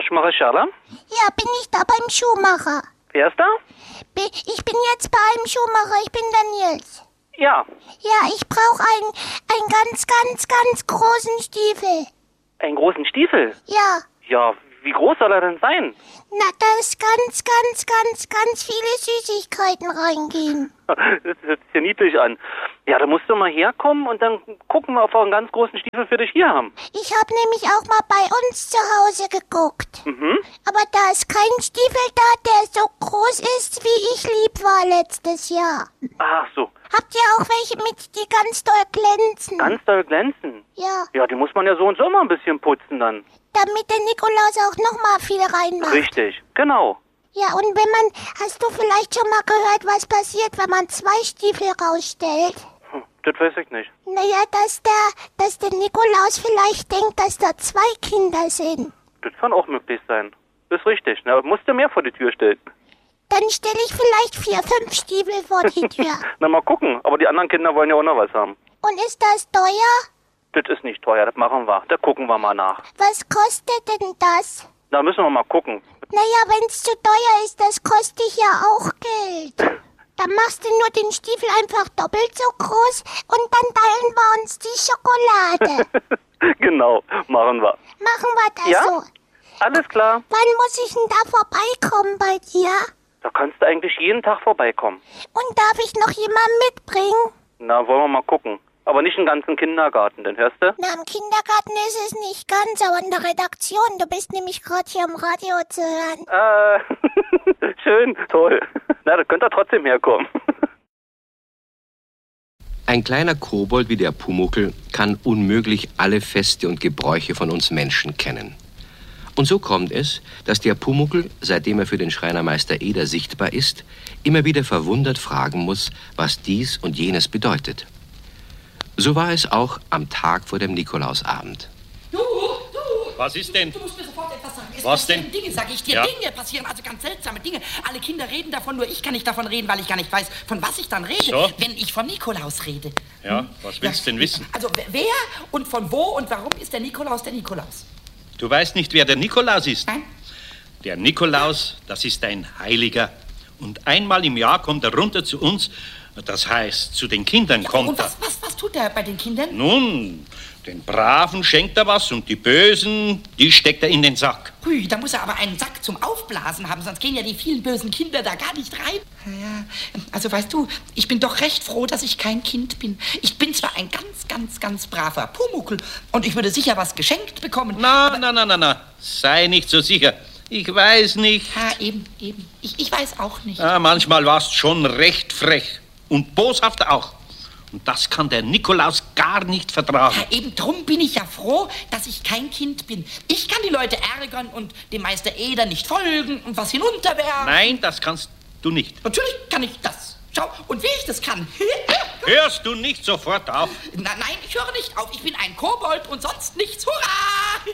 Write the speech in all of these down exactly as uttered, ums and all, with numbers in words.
Schumacher Scherler? Ja, bin ich da beim Schuhmacher? Wer ist da? Bi- Ich bin jetzt bei einem Schuhmacher, ich bin der Nils. Ja. Ja, ich brauche einen, einen ganz, ganz, ganz großen Stiefel. Einen großen Stiefel? Ja. Ja, wie groß soll er denn sein? Na, da ist ganz, ganz, ganz, ganz viele Süßigkeiten reingehen. Das hört sich ja niedlich an. Ja, da musst du mal herkommen und dann gucken wir, ob wir einen ganz großen Stiefel für dich hier haben. Ich habe nämlich auch mal bei uns zu Hause geguckt. Mhm. Aber da ist kein Stiefel da, der so groß ist, wie ich lieb war letztes Jahr. Ach so. Habt ihr auch welche mit, die ganz doll glänzen? Ganz doll glänzen? Ja. Ja, die muss man ja so und so mal ein bisschen putzen dann. Damit der Nikolaus auch noch mal viel reinmacht. Richtig, genau. Ja, und wenn man, hast du vielleicht schon mal gehört, was passiert, wenn man zwei Stiefel rausstellt? Hm, das weiß ich nicht. Naja, dass der, dass der Nikolaus vielleicht denkt, dass da zwei Kinder sind. Das kann auch möglich sein. Ist richtig. Na, musst du mehr vor die Tür stellen. Dann stelle ich vielleicht vier, fünf Stiefel vor die Tür. Na, mal gucken. Aber die anderen Kinder wollen ja auch noch was haben. Und ist das teuer? Das ist nicht teuer, das machen wir. Da gucken wir mal nach. Was kostet denn das? Da müssen wir mal gucken. Naja, wenn's zu teuer ist, das kostet ja auch Geld. Dann machst du nur den Stiefel einfach doppelt so groß und dann teilen wir uns die Schokolade. Genau, machen wir. Machen wir das Ja? so. Alles klar. Wann muss ich denn da vorbeikommen bei dir? Da kannst du eigentlich jeden Tag vorbeikommen. Und darf ich noch jemanden mitbringen? Na, wollen wir mal gucken. Aber nicht einen ganzen Kindergarten, denn hörst du? Na, im Kindergarten ist es nicht ganz, aber in der Redaktion. Du bist nämlich gerade hier im Radio zu hören. Äh, schön, toll. Na, da könnt ihr trotzdem herkommen. Ein kleiner Kobold wie der Pumuckl kann unmöglich alle Feste und Gebräuche von uns Menschen kennen. Und so kommt es, dass der Pumuckl, seitdem er für den Schreinermeister Eder sichtbar ist, immer wieder verwundert fragen muss, was dies und jenes bedeutet. So war es auch am Tag vor dem Nikolausabend. Du, du! Was ist denn? Du musst mir sofort etwas sagen. Es Was passieren denn? Dinge, sag ich dir. Ja. Dinge passieren, also ganz seltsame Dinge. Alle Kinder reden davon, nur ich kann nicht davon reden, weil ich gar nicht weiß, von was ich dann rede, So. wenn ich von Nikolaus rede. Ja, was willst du denn wissen? Also wer- wer und von wo und warum ist der Nikolaus der Nikolaus? Du weißt nicht, wer der Nikolaus ist? Nein? Der Nikolaus, das ist ein Heiliger. Und einmal im Jahr kommt er runter zu uns. Das heißt, zu den Kindern kommt Und er. was, was, was tut er bei den Kindern? Nun, den Braven schenkt er was und die Bösen, die steckt er in den Sack. Hui, da muss er aber einen Sack zum Aufblasen haben, sonst gehen ja die vielen bösen Kinder da gar nicht rein. Ja, also weißt du, ich bin doch recht froh, dass ich kein Kind bin. Ich bin zwar ein ganz, ganz, ganz braver Pumuckl und ich würde sicher was geschenkt bekommen. Na, na, na, na, na, sei nicht so sicher. Ich weiß nicht. Ja, eben, eben. Ich, ich weiß auch nicht. Ah, manchmal warst du schon recht frech und boshaft auch. Und das kann der Nikolaus gar nicht vertragen. Ja, eben drum bin ich ja froh, dass ich kein Kind bin. Ich kann die Leute ärgern und dem Meister Eder nicht folgen und was hinunterwerfen. Nein, das kannst du nicht. Natürlich kann ich das. Schau, und wie ich das kann. Hörst du nicht sofort auf? Na, nein, ich höre nicht auf. Ich bin ein Kobold und sonst nichts. Hurra!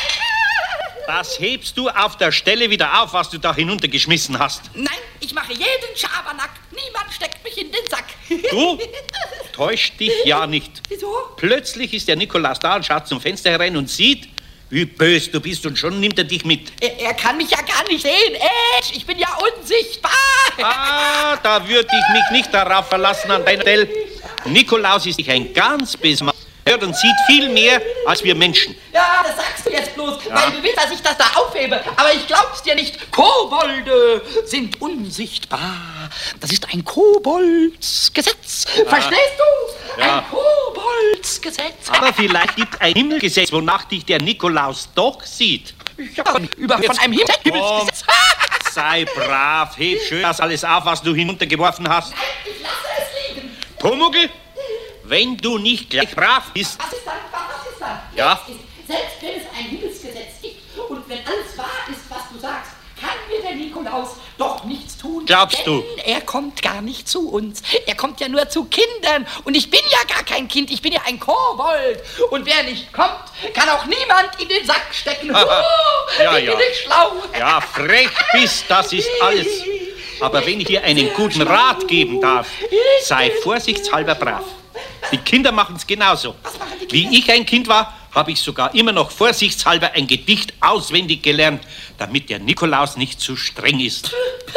Das hebst du auf der Stelle wieder auf, was du da hinuntergeschmissen hast. Nein, ich mache jeden Schabernack. Niemand steckt mich in den Sack. Du täuscht dich ja nicht. Wieso? Plötzlich ist der Nikolaus da und schaut zum Fenster herein und sieht, wie bös du bist, und schon nimmt er dich mit. Er, er kann mich ja gar nicht sehen. Äh, ich bin ja unsichtbar. Ah, da würde ich mich nicht darauf verlassen an deiner Stelle. Nikolaus ist ein ganz besser hört und sieht viel mehr als wir Menschen. Ja, das sagst du jetzt bloß, Ja. weil du willst, dass ich das da aufhebe. Aber ich glaub's dir nicht. Kobolde sind unsichtbar. Das ist ein Koboldsgesetz. Verstehst du? Ja. Ein Koboldsgesetz. Aber vielleicht gibt ein Himmelgesetz, wonach dich der Nikolaus doch sieht. Ich hab über von einem Himmel- Himmelsgesetz. Sei brav, heb schön das alles auf, was du hinuntergeworfen hast. Ich lasse es liegen. Pumuckl, wenn du nicht gleich brav bist, Was ist dann? Was ist dann? Ja. Jetzt ist, selbst wenn es ein Himmelsgesetz gibt und wenn alles wahr ist, was du sagst, kann mir der Nikolaus doch nichts tun. Glaubst denn du? Er kommt gar nicht zu uns. Er kommt ja nur zu Kindern. Und ich bin ja gar kein Kind. Ich bin ja ein Kobold. Und wer nicht kommt, kann auch niemand in den Sack stecken. Aha. Oh, Ja, wie ja. bin ich schlau. ja, frech bist, das ist alles. Aber wenn ich dir einen guten Rat geben darf, sei vorsichtshalber brav. Die Kinder machen es genauso. Was machen die Kinder? Wie ich ein Kind war, habe ich sogar immer noch vorsichtshalber ein Gedicht auswendig gelernt, damit der Nikolaus nicht zu streng ist.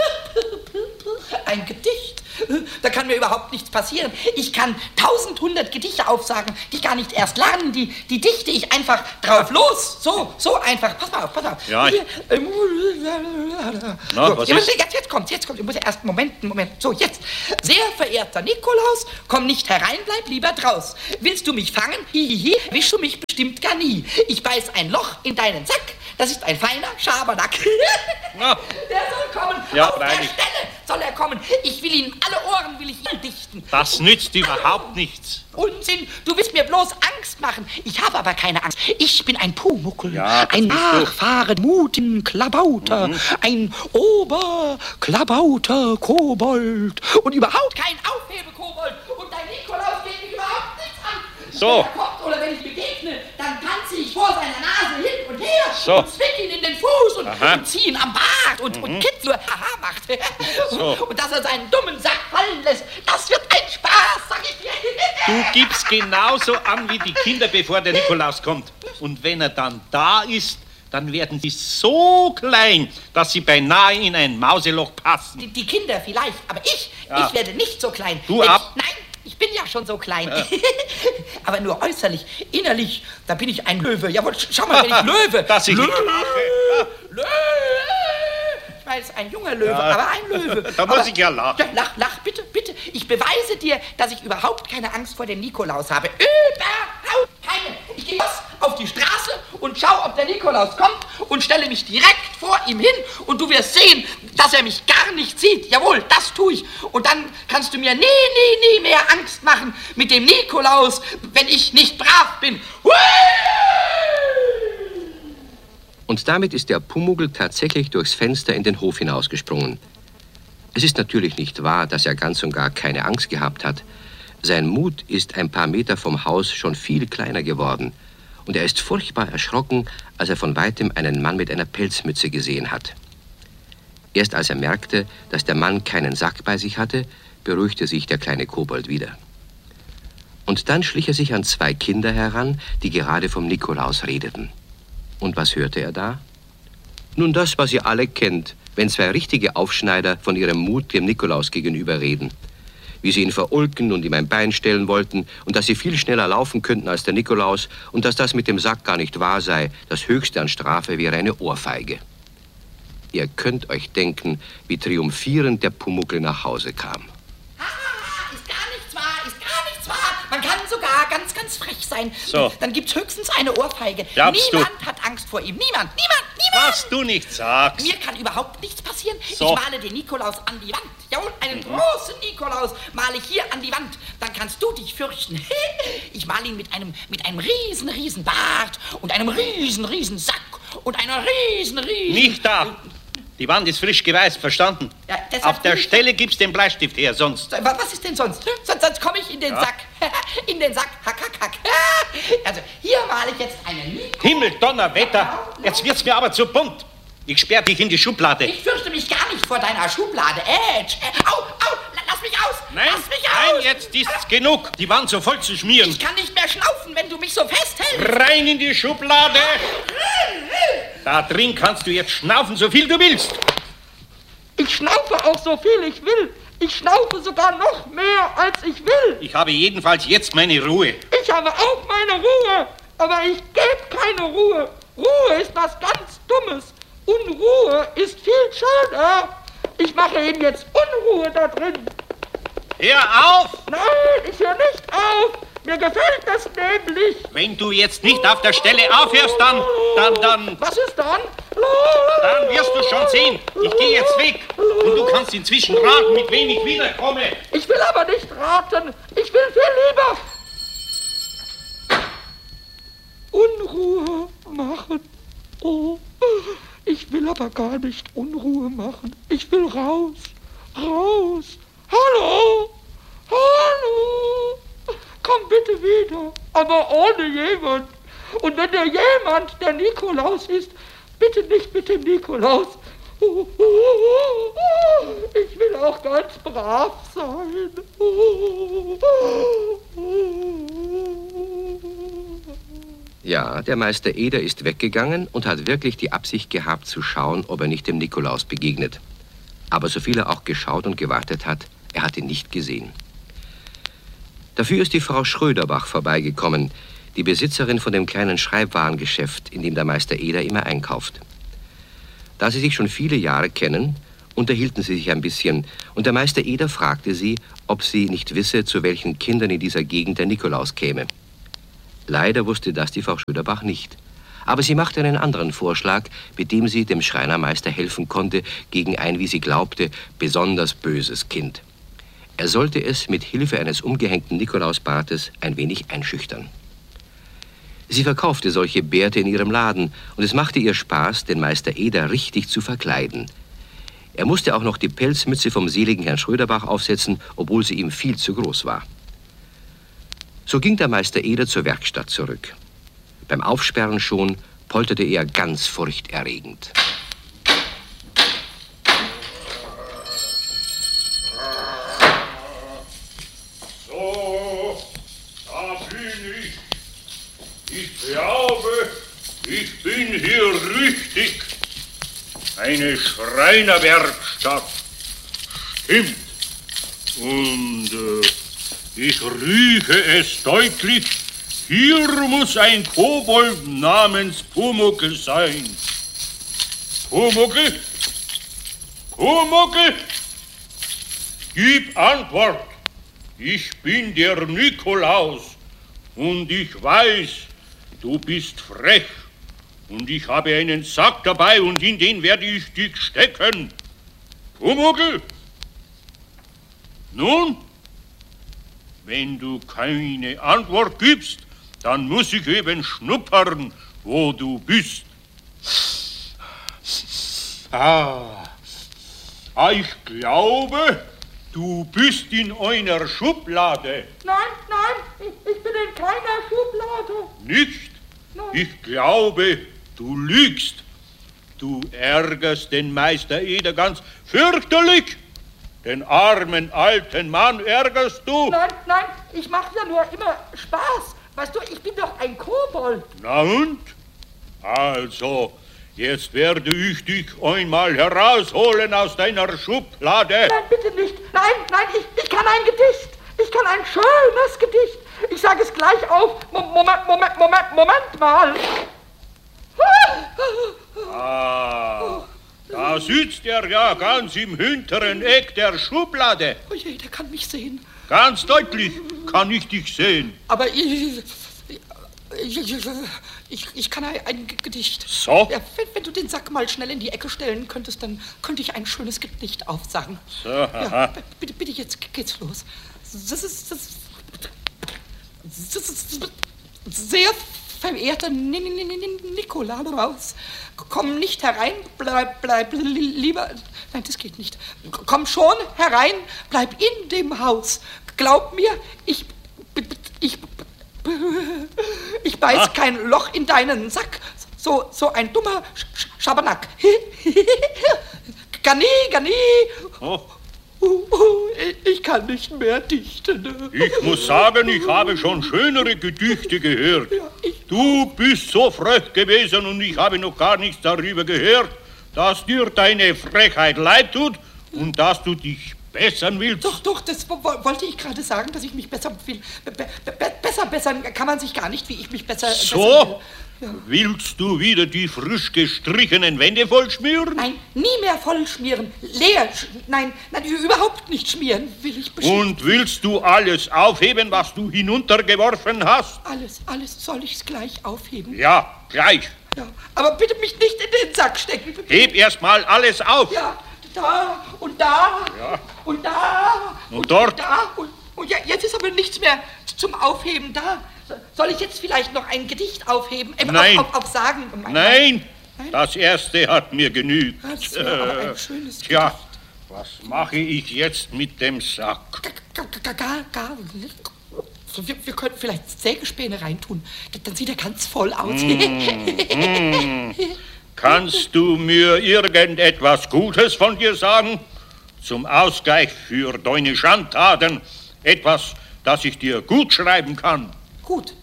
Ein Gedicht? Da kann mir überhaupt nichts passieren. Ich kann tausendhundert Gedichte aufsagen, die gar nicht erst lernen. Die, die dichte ich einfach drauf los. So, so einfach. Pass mal auf, pass mal auf. Ja. Hier, ähm, Na, so, was jetzt, ist? jetzt, jetzt kommt, jetzt kommt. Ich muss ja erst, Moment, Moment. So, jetzt. Sehr verehrter Nikolaus, komm nicht herein, bleib lieber draus. Willst du mich fangen? Hihihi, wischst du mich bestimmt gar nie. Ich beiß ein Loch in deinen Sack. Das ist ein feiner Schabernack. Na. Der soll kommen. Ja, Auf der freilich. Stelle soll er kommen. Ich will ihn, alle Ohren will ich ihm dichten. Das nützt überhaupt nichts. Unsinn, du willst mir bloß Angst machen. Ich habe aber keine Angst. Ich bin ein Pumuckl, Ja, das ein bist du. nachfahren mutigen Klabauter, Mhm. ein Oberklabauter Kobold und überhaupt kein Aufhebekobold. Und dein Nikolaus geht mich überhaupt nichts an. So. Wenn er kommt oder wenn ich begegne, dann tanze ich vor seiner Nase hin und her So. und zwick ihn in den Fuß und, Aha. und zieh ihn am Bart und, und kitzle, haha macht. So. Und dass er seinen dummen Sack fallen lässt, das wird ein Spaß, sag ich dir. Du gibst genauso an wie die Kinder, bevor der Nikolaus kommt. Und wenn er dann da ist, dann werden sie so klein, dass sie beinahe in ein Mauseloch passen. Die, die Kinder vielleicht, aber ich, Ja. ich werde nicht so klein. Du Denn ab. Ich, nein, ich bin ja schon so klein. Aber nur äußerlich, innerlich, da bin ich ein Löwe. Jawohl, sch- schau mal, wenn ich Löwe. Dass ich Löwe. nicht lache. Löwe. Ich weiß, ein junger Löwe, Ja. aber ein Löwe. Da muss aber, ich ja lachen. Lach, lach, bitte, bitte. Ich beweise dir, dass ich überhaupt keine Angst vor dem Nikolaus habe. Überhaupt keine. Ich gehe los auf die Straße und schau, ob der Nikolaus kommt und stelle mich direkt vor ihm hin und du wirst sehen, dass er mich gar nicht sieht. Jawohl, das tue ich. Und dann kannst du mir nie, nie, nie mehr Angst machen mit dem Nikolaus, wenn ich nicht brav bin. Hui! Und damit ist der Pumuckl tatsächlich durchs Fenster in den Hof hinausgesprungen. Es ist natürlich nicht wahr, dass er ganz und gar keine Angst gehabt hat. Sein Mut ist ein paar Meter vom Haus schon viel kleiner geworden. Und er ist furchtbar erschrocken, als er von weitem einen Mann mit einer Pelzmütze gesehen hat. Erst als er merkte, dass der Mann keinen Sack bei sich hatte, beruhigte sich der kleine Kobold wieder. Und dann schlich er sich an zwei Kinder heran, die gerade vom Nikolaus redeten. Und was hörte er da? Nun das, was ihr alle kennt, wenn zwei richtige Aufschneider von ihrem Mut dem Nikolaus gegenüber reden. Wie sie ihn verulken und ihm ein Bein stellen wollten und dass sie viel schneller laufen könnten als der Nikolaus und dass das mit dem Sack gar nicht wahr sei, das Höchste an Strafe wäre eine Ohrfeige. Ihr könnt euch denken, wie triumphierend der Pumuckl nach Hause kam. Hahaha, ist gar nichts wahr, ist gar nichts wahr. Man kann sogar ganz, ganz frech sein. So. Dann gibt's höchstens eine Ohrfeige. Glaubst Niemand hat Angst vor ihm. Niemand, niemand, niemand. Was du nicht sagst. Mir kann überhaupt nichts passieren. So. Ich male den Nikolaus an die Wand. Jawohl, einen großen Nikolaus male ich hier an die Wand. Dann kannst du dich fürchten. Ich male ihn mit einem, mit einem riesen, riesen Bart und einem riesen, riesen Sack und einer riesen, riesen... Nicht da. Die Wand ist frisch geweißt, verstanden? Ja, deshalb Auf der will ich- Stelle gibst den Bleistift her, sonst... Wa- Was ist denn sonst? Sonst, sonst komme ich in den Ja. Sack. In den Sack. Hack, hack, hack. Also, hier male ich jetzt einen Nikolaus. Himmel, Donnerwetter, jetzt wird's mir aber zu bunt. Ich sperr dich in die Schublade. Ich fürchte mich gar nicht vor deiner Schublade. Edge. Au, au, la- lass mich aus. Nein, lass mich nein, aus. jetzt ist's genug. Die Wand so voll zu schmieren. Ich kann nicht mehr schnaufen, wenn du mich so festhältst. Rein in die Schublade. Da drin kannst du jetzt schnaufen, so viel du willst. Ich schnaufe auch so viel ich will. Ich schnaufe sogar noch mehr, als ich will. Ich habe jedenfalls jetzt meine Ruhe. Ich habe auch meine Ruhe. Aber ich gebe keine Ruhe. Ruhe ist was ganz Dummes. Unruhe ist viel schöner. Ich mache ihm jetzt Unruhe da drin. Hör auf! Nein, ich höre nicht auf. Mir gefällt das nämlich. Wenn du jetzt nicht auf der Stelle aufhörst, dann, dann, dann, Was ist dann? dann wirst du schon sehen. Ich gehe jetzt weg. Und du kannst inzwischen raten, mit wem ich wiederkomme. Ich will aber nicht raten. Ich will viel lieber Unruhe machen. Oh, ich will aber gar nicht Unruhe machen. Ich will raus, raus. Hallo, hallo. Komm bitte wieder, aber ohne jemand. Und wenn der jemand der Nikolaus ist, bitte nicht mit dem Nikolaus. Ich will auch ganz brav sein. Ja, der Meister Eder ist weggegangen und hat wirklich die Absicht gehabt, zu schauen, ob er nicht dem Nikolaus begegnet. Aber soviel er auch geschaut und gewartet hat, er hat ihn nicht gesehen. Dafür ist die Frau Schröderbach vorbeigekommen, die Besitzerin von dem kleinen Schreibwarengeschäft, in dem der Meister Eder immer einkauft. Da sie sich schon viele Jahre kennen, unterhielten sie sich ein bisschen, und der Meister Eder fragte sie, ob sie nicht wisse, zu welchen Kindern in dieser Gegend der Nikolaus käme. Leider wusste das die Frau Schröderbach nicht. Aber sie machte einen anderen Vorschlag, mit dem sie dem Schreinermeister helfen konnte gegen ein, wie sie glaubte, besonders böses Kind. Er sollte es mit Hilfe eines umgehängten Nikolausbartes ein wenig einschüchtern. Sie verkaufte solche Bärte in ihrem Laden, und es machte ihr Spaß, den Meister Eder richtig zu verkleiden. Er musste auch noch die Pelzmütze vom seligen Herrn Schröderbach aufsetzen, obwohl sie ihm viel zu groß war. So ging der Meister Eder zur Werkstatt zurück. Beim Aufsperren schon polterte er ganz furchterregend. So, da bin ich. Ich glaube, ich bin hier richtig. Eine Schreinerwerkstatt. Stimmt. Und äh, ich rieche es deutlich. Hier muss ein Kobold namens Pumuckl sein. Pumuckl? Pumuckl? Gib Antwort. Ich bin der Nikolaus und ich weiß, du bist frech und ich habe einen Sack dabei und in den werde ich dich stecken. Pumuckl? Nun, wenn du keine Antwort gibst, dann muss ich eben schnuppern, wo du bist. Ah, ah ich glaube, du bist in einer Schublade. Nein, nein, ich, ich bin in keiner Schublade. Nicht? Nein. Ich glaube, du lügst. Du ärgerst den Meister Eder ganz fürchterlich. Den armen alten Mann ärgerst du. Nein, nein, ich mache ja nur immer Spaß. Weißt du, ich bin doch ein Kobold. Na und? Also, jetzt werde ich dich einmal herausholen aus deiner Schublade. Nein, bitte nicht. Nein, nein, ich, ich kann ein Gedicht. Ich kann ein schönes Gedicht. Ich sage es gleich auf. Moment, Moment, Moment, Moment mal. Ah, da sitzt er ja ganz im hinteren Eck der Schublade. Oh je, der kann mich sehen. Ganz deutlich kann ich dich sehen. Aber ich, ich, ich, ich kann ein, ein Gedicht. So? Ja, wenn, wenn du den Sack mal schnell in die Ecke stellen könntest, dann könnte ich ein schönes Gedicht aufsagen. So, ja, bitte, bitte, jetzt geht's los. Das ist, das, das ist sehr verehrter Nikolaus. Komm nicht herein, bleib, bleib lieber... Nein, das geht nicht. Komm schon herein, bleib in dem Haus. Glaub mir, ich... Ich... Ich beiß ah. kein Loch in deinen Sack. So, so ein dummer Sch Schabernack. Garni, Garni. Oh. Ich kann nicht mehr dichten. Ich muss sagen, ich habe schon schönere Gedichte gehört. Du bist so frech gewesen und ich habe noch gar nichts darüber gehört, dass dir deine Frechheit leid tut und dass du dich bessern willst. Doch, doch, das wollte ich gerade sagen, dass ich mich besser will. Be be besser bessern kann man sich gar nicht, wie ich mich besser... So? Bessern will. Ja. Willst du wieder die frisch gestrichenen Wände vollschmieren? Nein, nie mehr vollschmieren. Leer, nein, nein, überhaupt nicht schmieren, will ich bestimmt. Und willst du alles aufheben, was du hinuntergeworfen hast? Alles, alles soll ich's gleich aufheben? Ja, gleich. Ja, aber bitte mich nicht in den Sack stecken. Heb erst mal alles auf. Ja, da und da ja. und da und, und dort. Und da und, und ja, jetzt ist aber nichts mehr zum Aufheben da. Soll ich jetzt vielleicht noch ein Gedicht aufheben? Äh, Nein. Auf, auf, auf sagen? Nein. Nein, das erste hat mir genügt. Das wäre aber ein schönes Tja, Gedicht. was mache ich jetzt mit dem Sack? Gar, gar, gar, gar nicht. Wir, wir könnten vielleicht Sägespäne reintun. Dann sieht er ganz voll aus. Mm, mm. Kannst du mir irgendetwas Gutes von dir sagen? Zum Ausgleich für deine Schandtaten. Etwas, das ich dir gut schreiben kann. Gut.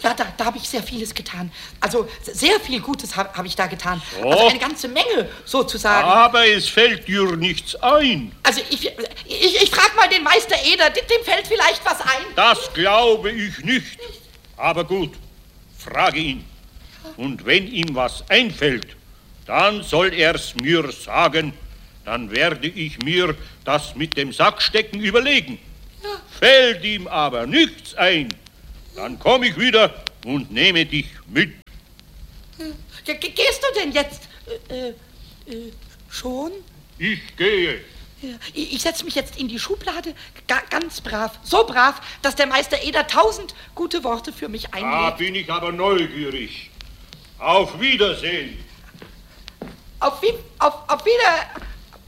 Ja, da, da habe ich sehr vieles getan. Also sehr viel Gutes habe hab ich da getan. So. Also eine ganze Menge, sozusagen. Aber es fällt dir nichts ein. Also ich, ich, ich frage mal den Meister Eder, dem, dem fällt vielleicht was ein. Das glaube ich nicht. Aber gut, frage ihn. Und wenn ihm was einfällt, dann soll er's mir sagen. Dann werde ich mir das mit dem Sackstecken überlegen. Ja. Fällt ihm aber nichts ein, dann komme ich wieder und nehme dich mit. Ja, ge- gehst du denn jetzt äh, äh, schon? Ich gehe. Ja, ich ich setze mich jetzt in die Schublade, ga, ganz brav, so brav, dass der Meister Eder tausend gute Worte für mich Da einlegt. bin ich aber neugierig. Auf Wiedersehen. Auf, wie, auf, auf wieder...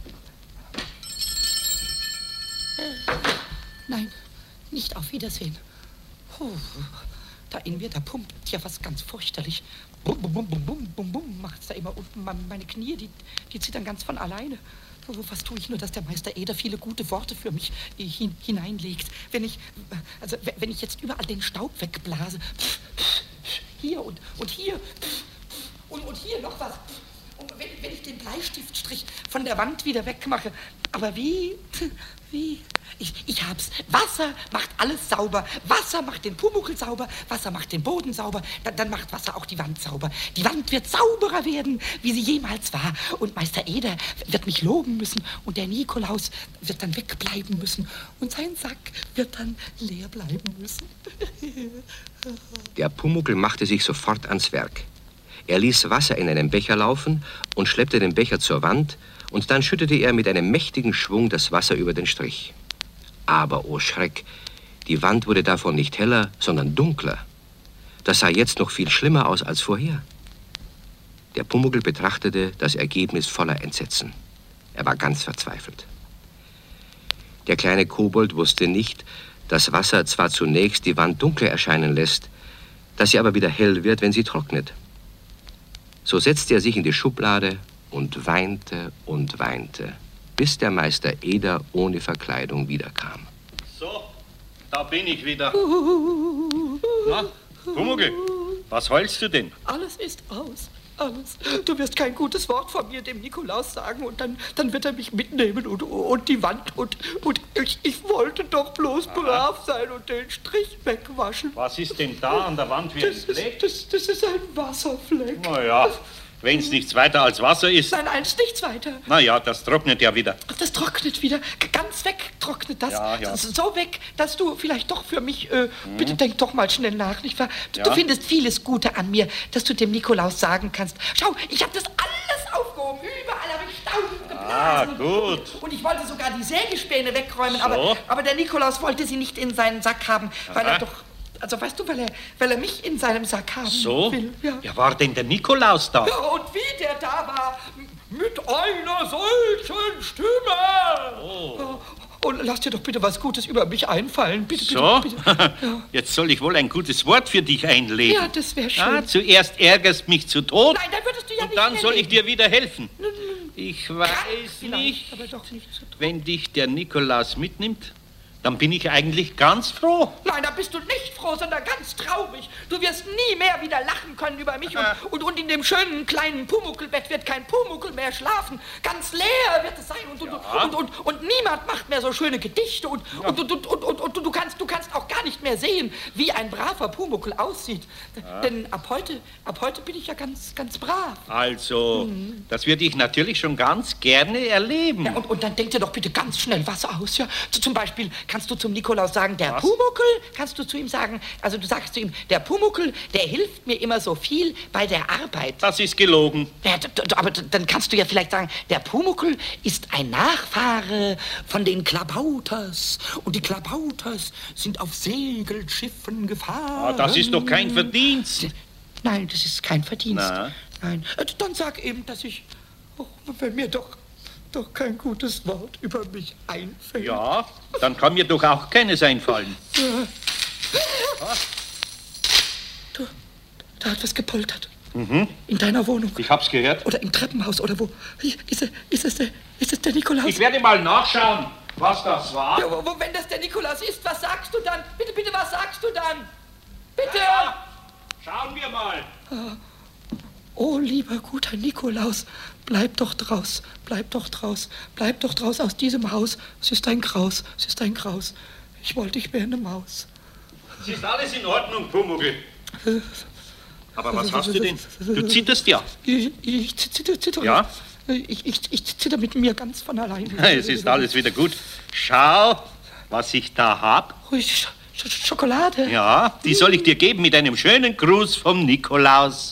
Nein, nicht auf Wiedersehen. Puh, da in mir, da pumpt ja was ganz fürchterlich. Bum, bum, bum, bum, bum, bum, bum, macht's da immer unten. Meine Knie, die, die zittern ganz von alleine. Was tue ich nur, dass der Meister Eder viele gute Worte für mich hin, hineinlegt. Wenn ich, also wenn ich jetzt überall den Staub wegblase, hier und, und hier und, und hier noch was. Und wenn, wenn ich den Bleistiftstrich von der Wand wieder wegmache. Aber wie? Wie? Ich, ich hab's. Wasser macht alles sauber. Wasser macht den Pumuckl sauber. Wasser macht den Boden sauber. Dann, dann macht Wasser auch die Wand sauber. Die Wand wird sauberer werden, wie sie jemals war. Und Meister Eder wird mich loben müssen. Und der Nikolaus wird dann wegbleiben müssen. Und sein Sack wird dann leer bleiben müssen. Der Pumuckl machte sich sofort ans Werk. Er ließ Wasser in einen Becher laufen und schleppte den Becher zur Wand, und dann schüttete er mit einem mächtigen Schwung das Wasser über den Strich. Aber, oh Schreck, die Wand wurde davon nicht heller, sondern dunkler. Das sah jetzt noch viel schlimmer aus als vorher. Der Pumuckl betrachtete das Ergebnis voller Entsetzen. Er war ganz verzweifelt. Der kleine Kobold wusste nicht, dass Wasser zwar zunächst die Wand dunkler erscheinen lässt, dass sie aber wieder hell wird, wenn sie trocknet. So setzte er sich in die Schublade und weinte und weinte, bis der Meister Eder ohne Verkleidung wiederkam. So, da bin ich wieder. Na, Pumuckl, was heulst du denn? Alles ist aus. Alles. Du wirst kein gutes Wort von mir dem Nikolaus sagen und dann, dann wird er mich mitnehmen und, und die Wand und, und ich, ich wollte doch bloß Aha. brav sein und den Strich wegwaschen. Was ist denn da an der Wand wie ein Das Fleck? ist, das, das ist ein Wasserfleck. Na ja, wenn es nichts weiter als Wasser ist. Nein, nein, ist nichts weiter. Na ja, das trocknet ja wieder. Ach, das trocknet wieder. G- Ganz weg trocknet das. Ja, ja. So so weg, dass du vielleicht doch für mich, äh, bitte denk doch mal schnell nach, nicht wahr? Du, Ja. du findest vieles Gute an mir, dass du dem Nikolaus sagen kannst. Schau, ich habe das alles aufgehoben. Überall habe ich Staub geblasen. Ah, gut. Und ich wollte sogar die Sägespäne wegräumen, So. aber, aber der Nikolaus wollte sie nicht in seinen Sack haben, weil Aha. er doch, also weißt du, weil er, weil er mich in seinem Sack haben So? will. Ja. Ja, war denn der Nikolaus da? Ja, und wie der da war, mit einer solchen Stimme. Oh. Ja, und lass dir doch bitte was Gutes über mich einfallen. Bitte, So? bitte, bitte. Ja. Jetzt soll ich wohl ein gutes Wort für dich einlegen. Ja, das wäre schön. Ah, zuerst ärgerst mich zu Tod. Nein, dann würdest du ja Und nicht dann mehr soll ich leben. dir wieder helfen. Ich weiß Vielleicht, nicht, aber doch nicht so toll. wenn dich der Nikolaus mitnimmt, dann bin ich eigentlich ganz froh. Nein, da bist du nicht froh, sondern ganz traurig. Du wirst nie mehr wieder lachen können über mich. Und, und, und in dem schönen kleinen Pumuckelbett wird kein Pumuckl mehr schlafen. Ganz leer wird es sein. Und, und, Ja. und, und, und niemand macht mehr so schöne Gedichte. Und, und, und, und, und, und, und du, kannst, du kannst auch gar nicht mehr sehen, wie ein braver Pumuckl aussieht. Denn ab heute, ab heute bin ich ja ganz, ganz brav. Also, das würde ich natürlich schon ganz gerne erleben. Ja, und, und dann denk dir doch bitte ganz schnell was aus. Ja? Z- Zum Beispiel kannst du zum Nikolaus sagen, der Was? Pumuckl, kannst du zu ihm sagen, also du sagst zu ihm, der Pumuckl, der hilft mir immer so viel bei der Arbeit. Das ist gelogen. Ja, d- d- aber d- dann kannst du ja vielleicht sagen, der Pumuckl ist ein Nachfahre von den Klabauters. Und die Klabauters sind auf Segelschiffen gefahren. Ah, das ist doch kein Verdienst. Nein, das ist kein Verdienst. Na? Nein, äh, dann sag eben, dass ich, oh, wenn mir doch, doch kein gutes Wort über mich einfällt. Ja, dann kann mir doch auch keines einfallen. Du, da hat was gepoltert. Mhm. In deiner Wohnung. Ich hab's gehört. Oder im Treppenhaus oder wo. Ist es, ist es, der, ist es der Nikolaus? Ich werde mal nachschauen, was das war. Ja, wo, wo, wenn das der Nikolaus ist, was sagst du dann? Bitte, bitte, was sagst du dann? Bitte! Ja, Schauen wir mal. Oh, lieber guter Nikolaus, bleib doch draus, bleib doch draus, bleib doch draus aus diesem Haus. Es ist ein Graus, es ist ein Graus. Ich wollte, ich wäre eine Maus. Es ist alles in Ordnung, Pumuckl. Aber was hast du denn? Du zitterst ja. Ich, ich zitter, zitter. Ja? Ich, ich, ich zitter mit mir ganz von allein. Es ist alles wieder gut. Schau, was ich da hab. Sch Sch Schokolade. Ja, die soll ich dir geben mit einem schönen Gruß vom Nikolaus.